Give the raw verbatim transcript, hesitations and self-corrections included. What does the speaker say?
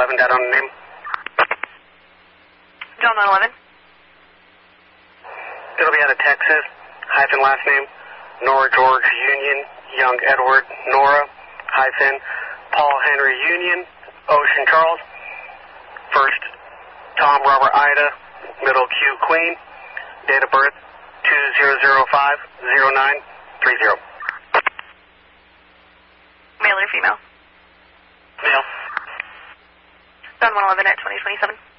eleven, data on the name. John one eleven. It'll be out of Texas, hyphen last name, Nora George Union, Young Edward Nora, hyphen Paul Henry Union, Ocean Charles, first Tom Robert Ida, middle Q Queen, date of birth two zero zero five zero nine three zero. Male or female? Male. John one eleven at twenty twenty-seven.